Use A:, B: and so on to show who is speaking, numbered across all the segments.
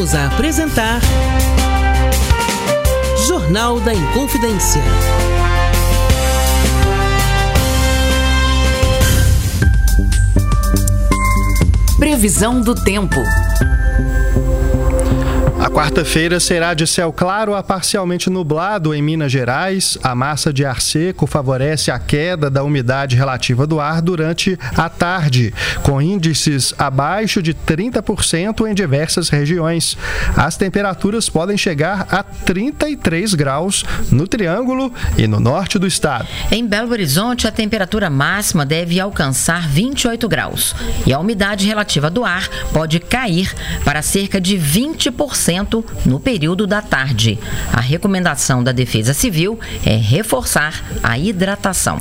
A: Voltamos a apresentar Jornal da Inconfidência.
B: Previsão do tempo.
C: A quarta-feira será de céu claro a parcialmente nublado em Minas Gerais. A massa de ar seco favorece a queda da umidade relativa do ar durante a tarde, com índices abaixo de 30% em diversas regiões. As temperaturas podem chegar a 33 graus no Triângulo e no norte do estado.
B: Em Belo Horizonte, a temperatura máxima deve alcançar 28 graus e a umidade relativa do ar pode cair para cerca de 20% no período da tarde. A recomendação da Defesa Civil é reforçar a hidratação.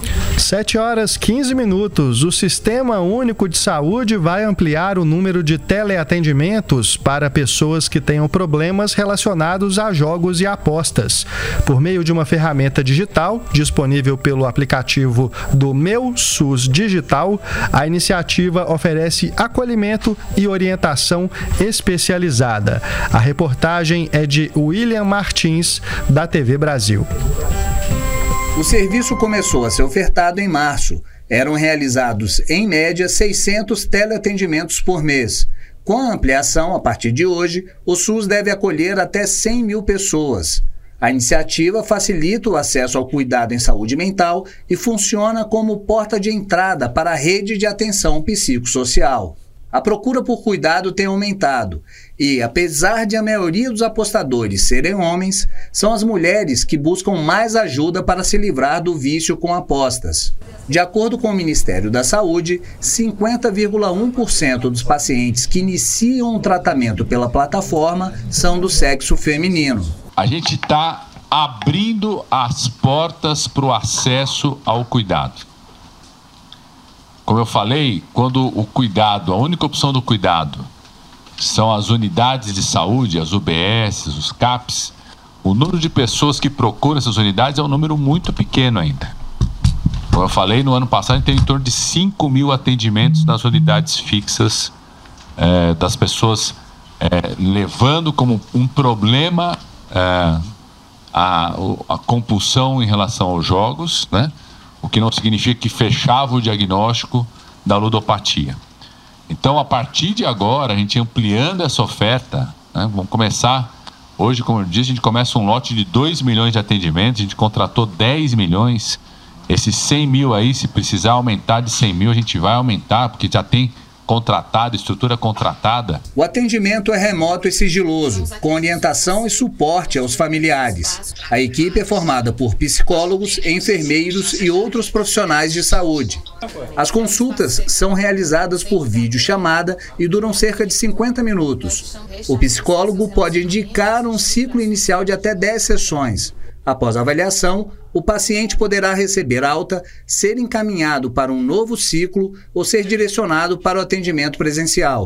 C: 7h15. O Sistema Único de Saúde vai ampliar o número de teleatendimentos para pessoas que tenham problemas relacionados a jogos e apostas. Por meio de uma ferramenta digital disponível pelo aplicativo do Meu SUS Digital, a iniciativa oferece acolhimento e orientação especializada. A reportagem é de William Martins, da TV Brasil.
D: O serviço começou a ser ofertado em março. Eram realizados, em média, 600 teleatendimentos por mês. Com a ampliação, a partir de hoje, o SUS deve acolher até 100 mil pessoas. A iniciativa facilita o acesso ao cuidado em saúde mental e funciona como porta de entrada para a rede de atenção psicossocial. A procura por cuidado tem aumentado e, apesar de a maioria dos apostadores serem homens, são as mulheres que buscam mais ajuda para se livrar do vício com apostas. De acordo com o Ministério da Saúde, 50,1% dos pacientes que iniciam o tratamento pela plataforma são do sexo feminino.
E: A gente está abrindo as portas para o acesso ao cuidado. Como eu falei, quando o cuidado, a única opção do cuidado são as unidades de saúde, as UBS, os CAPs, o número de pessoas que procuram essas unidades é um número muito pequeno ainda. Como eu falei, no ano passado a gente teve em torno de 5 mil atendimentos nas unidades fixas das pessoas levando como um problema a compulsão em relação aos jogos, né? O que não significa que fechava o diagnóstico da ludopatia. Então, a partir de agora, a gente ampliando essa oferta, né? Vamos começar, hoje, como eu disse, a gente começa um lote de 2 milhões de atendimentos, a gente contratou 10 milhões, esses 100 mil aí, se precisar aumentar de 100 mil, a gente vai aumentar, porque já tem contratada, estrutura contratada.
D: O atendimento é remoto e sigiloso, com orientação e suporte aos familiares. A equipe é formada por psicólogos, enfermeiros e outros profissionais de saúde. As consultas são realizadas por videochamada e duram cerca de 50 minutos. O psicólogo pode indicar um ciclo inicial de até 10 sessões. Após a avaliação, o paciente poderá receber alta, ser encaminhado para um novo ciclo ou ser direcionado para o atendimento presencial.